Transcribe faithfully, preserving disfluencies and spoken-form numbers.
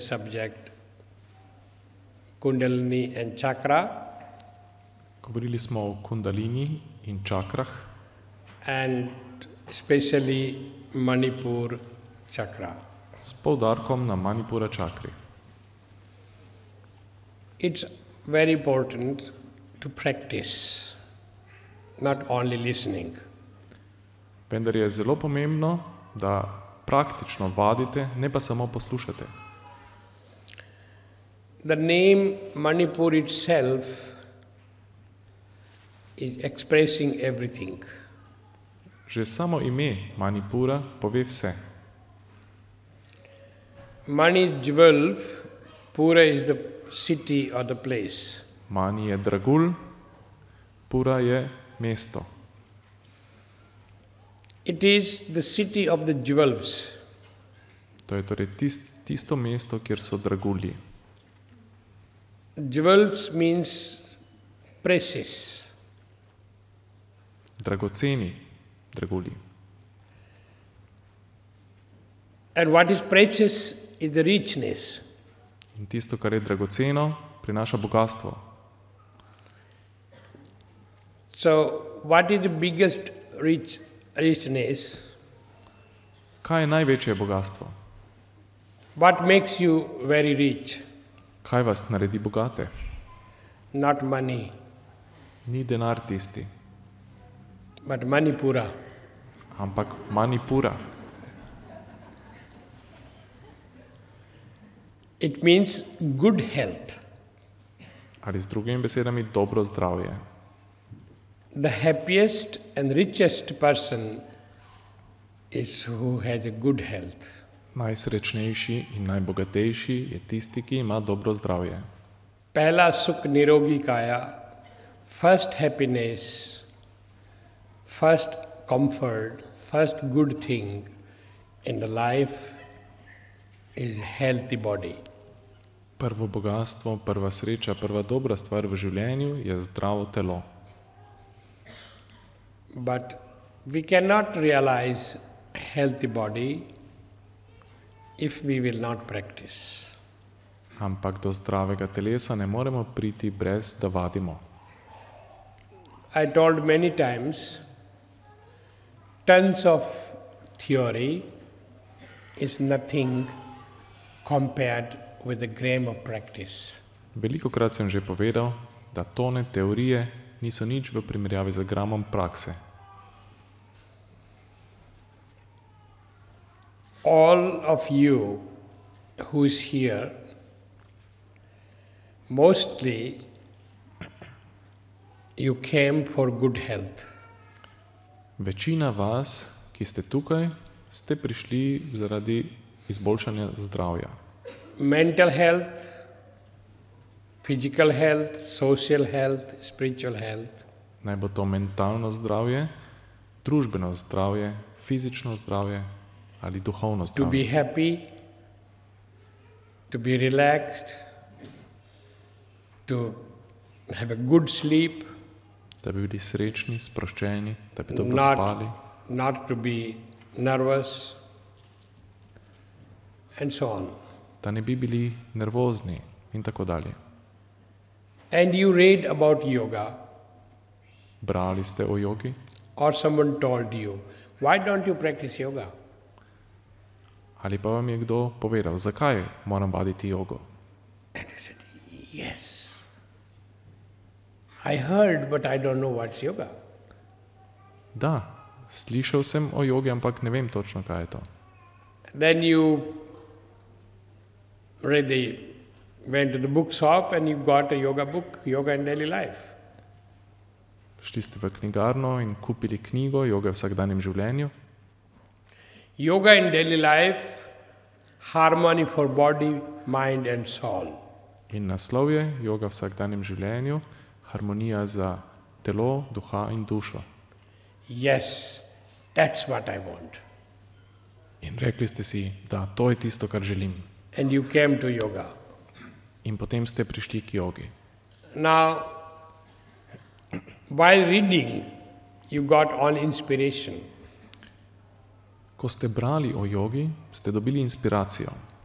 subject Kundalini and Chakra. Govorili smo o kundalini in čakrah. And especially Manipur Chakra. S poudarkom na Manipura čakri. It's very important to practice, not only listening. Vendar je zelo pomembno, da praktično vadite, ne pa samo poslušate. The name Manipur itself is expressing everything. Že samo ime Manipura pove vse. Mani is jewel, Pura is the city or the place. Mani je dragulj, Pura je mesto. It is the city of the jewels. To je torej tist, tisto mesto, kjer so dragulji. Jewels means precious. Dragoceni dragulji. And what is precious is the richness. In tisto, kar je dragoceno, prinaša bogatstvo. So, what is the biggest rich, richness? Kaj je največje bogatstvo? What makes you very rich? Kaj vas naredi bogate? Not money, Ni denar tisti, but Manipura. ampak Manipura. It means good health. Ali z drugimi besedami dobro zdravje. The happiest and richest person is who has a good health. Najsrečnejši in najbogatejši je tisti, ki ima dobro zdravje. Pehla sukh nirogi kaya, first happiness, first comfort, first good thing in the life is healthy body. Prvo bogatstvo, prva sreča, prva dobra stvar v življenju je zdravo telo. But we cannot realize healthy body if we will not practice. Ampak do zdravega telesa ne moremo priti brez, da vadimo. I told many times, tons of theory is nothing compared with the gram of practice. Velikokrat sem že povedal, da tone teorije niso nič v primerjavi z gramom prakse. All of you who is here, mostly you came for good health. Večina vas, ki ste tukaj, ste prišli zaradi izboljšanja zdravja. Mental health, physical health, social health, spiritual health. Naj bo to mentalno zdravje, družbeno zdravje, fizično zdravje ali duhovno To be zdravje. happy, to be relaxed, to have a good sleep, Da bi bili srečni, sproščeni, da bi dobro not, spali, not to be nervous, and so on. da ne bi bili nervozni in tako dalje. And you read about yoga, Brali ste o jogi or someone told you, why don't you practice yoga? ali pa vam je kdo povedal, zakaj moram vaditi jogo? And you said, yes. I heard, but I don't know what's yoga. Da, slišal sem o jogi, ampak ne vem točno, kaj je to. Then you read the, went to the book shop and you got a yoga book, Yoga in Daily Life. Šli ste v knjigarno in kupili knjigo Joga v vsakdanjem življenju. Yoga in Daily Life, harmony for body, mind and soul. In naslov je Joga v vsakdanjem življenju, harmonija za telo, duha in dušo. Yes, that's what I want. In rekli ste si, da to je tisto, kar želim. And you came to yoga. In potem ste prišli k jogi. Now, while reading, you got all inspiration. Ko ste brali o jogi, ste dobili inspiracijo.